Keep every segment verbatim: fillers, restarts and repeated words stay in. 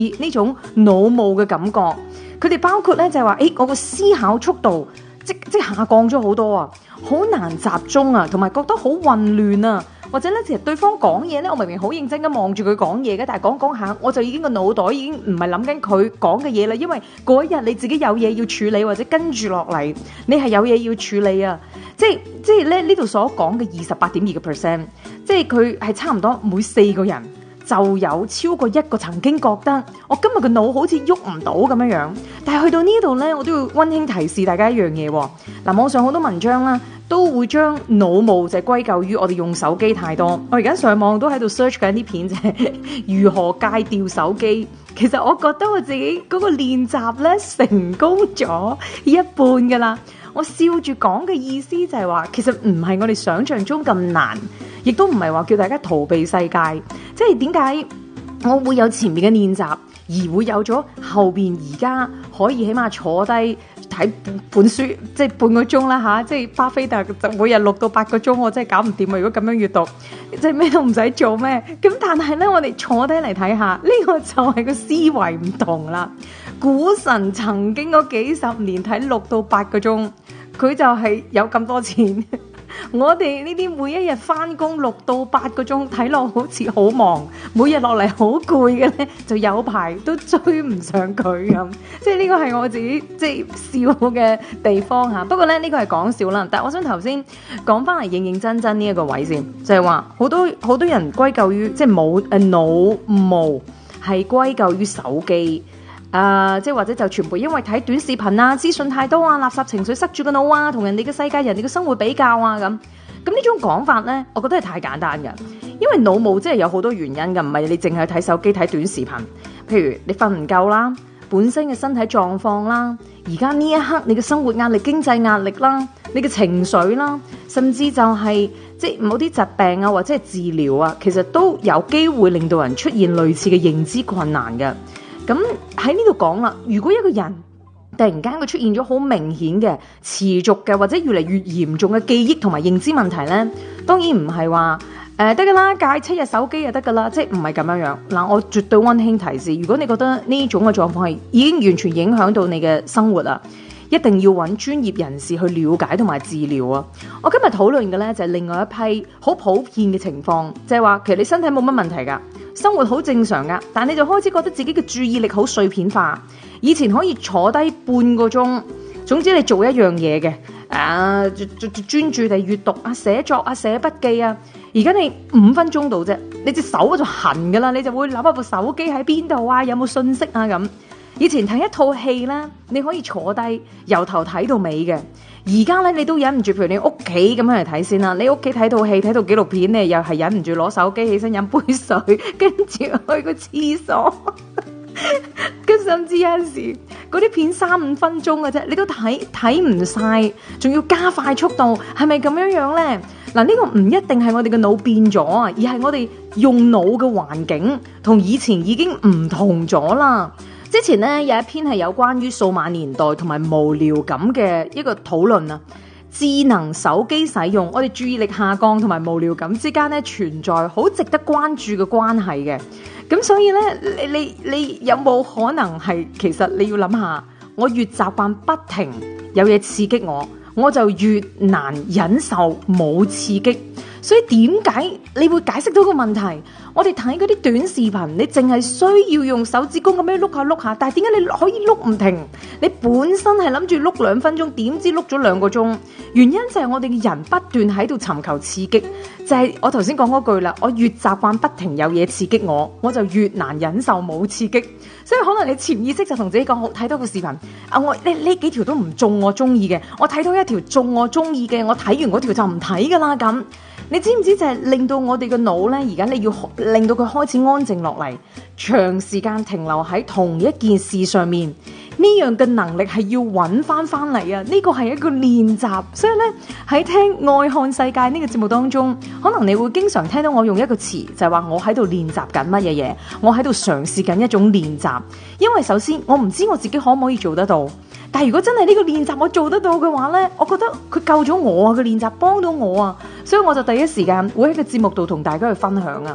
呢種腦霧嘅感覺。佢哋包括咧就係話，誒我個思考速度即即下降咗好多啊，好難集中啊，同埋覺得好混亂啊。或者咧，其實對方講嘢咧，我明明好認真咁望住佢講嘢嘅，但係講講下，我就已經個腦袋已經唔係諗緊佢講嘅嘢啦，因為嗰一日你自己有嘢要處理，或者跟住落嚟你係有嘢要處理啊。即係即係咧呢度所講嘅二十八點二個 percent， 即係佢係差唔多每四個人就有超過一個曾經覺得我今日個腦好似喐唔到咁樣樣。但係去到呢度咧，我都要溫馨提示大家一樣嘢喎。嗱，網上好多文章啦，都會將腦霧就係歸咎於我哋用手機太多。我而家上網都喺度 search 緊啲片，就係如何戒掉手機。其實我覺得我自己嗰個練習咧成功咗一半噶啦。我笑住講嘅意思就係話，其實唔係我哋想象中咁難，亦都唔係話叫大家逃避世界。即係點解我會有前面嘅練習，而會有咗後邊而家可以起碼坐低睇本書，即係半個鐘啦吓，即係巴菲特就每日六到八個鐘，我真係搞唔掂啊！如果咁樣閱讀，即係咩都唔使做咩？咁但係咧，我哋坐低嚟睇下，呢個就係個思維唔同啦。股神曾經嗰幾十年睇六到八個鐘，佢就係有咁多錢。我哋呢啲每一日翻工六到八個鐘，睇落好似好忙，每日落嚟好攰嘅咧，就有排都追唔上佢咁。即係呢個係我自己即係笑嘅地方吓。不過咧呢個係講笑啦，但係我想頭先講翻嚟認認真真呢一個位先，就係話好多好多人歸咎於即係冇誒腦霧係歸咎於手機。誒、呃，即係或者就全部因為睇短視頻啊、資訊太多啊、垃圾情緒塞住個腦啊，同人哋嘅世界、人哋嘅生活比較啊咁。咁呢種講法呢，我覺得係太簡單嘅，因為腦霧真係有好多原因嘅，唔係你淨係睇手機睇短視頻。譬如你瞓唔夠啦，本身嘅身體狀況啦，而家呢一刻你嘅生活壓力、經濟壓力啦，你嘅情緒啦，甚至就係、是、即係某啲疾病啊，或者係治療啊，其實都有機會令到人出現類似嘅認知困難嘅。咁喺呢度講啦，如果一個人突然間佢出現咗好明顯嘅持續嘅或者越嚟越嚴重嘅記憶同埋認知問題呢，當然唔係話誒得噶啦，戒七日手機就得噶啦，即係唔係咁樣樣嗱。我絕對溫馨提示，如果你覺得呢種嘅狀況係已經完全影響到你嘅生活啦，一定要揾專業人士去了解同埋治療啊！我今日討論嘅呢，就係另外一批好普遍嘅情況，就係話其實你身體冇乜問題噶。生活好正常噶，但你就開始覺得自己嘅注意力好碎片化。以前可以坐低半個鐘，總之你做一樣嘢嘅，啊專注地閱讀啊、寫作啊、寫筆記啊。而家你五分鐘度啫，你隻手就痕噶啦，你就會諗下部手機喺邊度啊，有冇信息啊咁。以前睇一套戲咧，你可以坐低由頭睇到尾嘅。而家咧，你都忍唔住，譬如你屋企咁樣嚟睇先啦。你屋企睇套戲、睇套紀錄片，你又係忍唔住攞手機起身飲杯水，跟住去個廁所。跟甚至有陣時嗰啲片三五分鐘嘅啫，你都睇睇唔晒，仲要加快速度，係咪咁樣樣咧？嗱，呢個唔一定係我哋嘅腦變咗啊，而係我哋用腦嘅環境同以前已經唔同咗啦。之前咧有一篇係有關於數碼年代同埋無聊感嘅一個討論啊，智能手機使用，我哋注意力下降同埋無聊感之間咧存在好值得關注嘅關係嘅。咁所以咧，你你你有冇可能係其實你要諗下，我越習慣不停有嘢刺激我，我就越難忍受冇刺激。所以點解你會解釋到個問題？我哋睇嗰啲短視頻，你淨係需要用手指公咁樣碌下碌下，但係點解你可以碌唔停？你本身係諗住碌兩分鐘，點知碌咗兩個鐘？原因就係我哋嘅人不斷喺度尋求刺激，就係我頭先講嗰句啦。我越習慣不停有嘢刺激我，我就越難忍受冇刺激。所以可能你潛意識就同自己講：好，睇到個視頻啊，我呢呢幾條都唔中我中意嘅，我睇到一條中我中意嘅，我睇完嗰條就唔睇噶啦咁。你知唔知就係令到我哋嘅腦呢？而家你要令到佢開始安靜落嚟，長時間停留喺同一件事上面，呢樣嘅能力係要揾翻翻嚟啊！呢個係一個練習，所以呢，喺聽《愛看世界》呢個節目當中，可能你會經常聽到我用一個詞，就係話我喺度練習緊乜嘢嘢，我喺度嘗試緊一種練習。因為首先我唔知我自己可唔可以做得到。但係如果真係呢個練習我做得到嘅話呢，我覺得佢救咗我啊！個練習幫到我啊，所以我就第一時間會喺個節目度同大家去分享啊。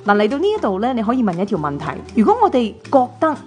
嗱，嚟到呢一度咧，你可以問一條問題：如果我哋覺得